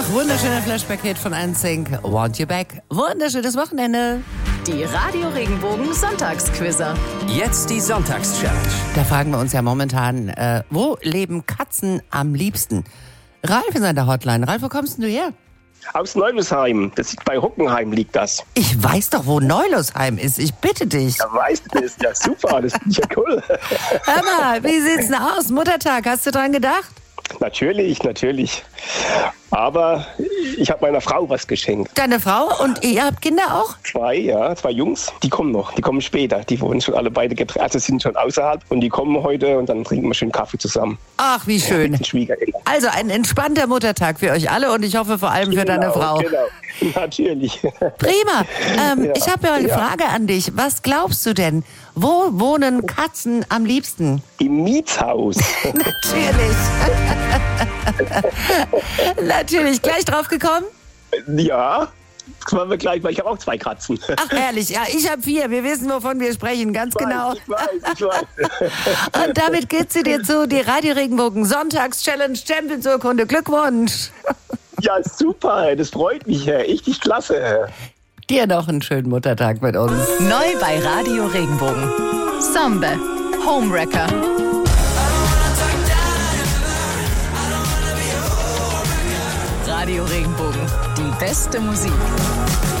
Wunderschöner Flashpaket von NSYNC. Want You Back. Wunderschönes Wochenende. Die Radio Regenbogen Sonntagsquizzer. Jetzt die Sonntagschallenge. Da fragen wir uns ja momentan, wo leben Katzen am liebsten? Ralf ist an der Hotline. Ralf, wo kommst denn du her? Aus Neulosheim. Das liegt bei Hockenheim, liegt das. Ich weiß doch, wo Neulosheim ist. Ich bitte dich. Ja, weißt du das? Ja, super. Das finde ich ja cool. Hör mal, wie sieht's denn aus? Muttertag, hast du dran gedacht? Natürlich. Aber ich habe meiner Frau was geschenkt. Deine Frau und ihr habt Kinder auch? Zwei Jungs. Die kommen noch. Die kommen später. Die wurden schon alle beide getrennt. Also sind schon außerhalb. Und die kommen heute und dann trinken wir schön Kaffee zusammen. Ach, wie schön. Mit den Schwiegereltern. Also ein entspannter Muttertag für euch alle und ich hoffe vor allem für deine Frau. Genau, natürlich. Prima. Ja, Ich habe ja eine Frage an dich. Was glaubst du denn? Wo wohnen Katzen am liebsten? Im Mietshaus. Natürlich. Natürlich. Gleich drauf gekommen? Ja, das machen wir gleich, weil ich habe auch 2 Katzen. Ach, herrlich. Ja, ich habe 4. Wir wissen, wovon wir sprechen. Ganz genau. Ich weiß. Und damit geht's dir zu, die Radio Regenbogen Sonntags-Challenge Champions-Urkunde. Glückwunsch. Ja, super. Das freut mich. Richtig klasse. Dir noch einen schönen Muttertag mit uns. Neu bei Radio Regenbogen. Sombe. Homewrecker. Radio Regenbogen. Die beste Musik.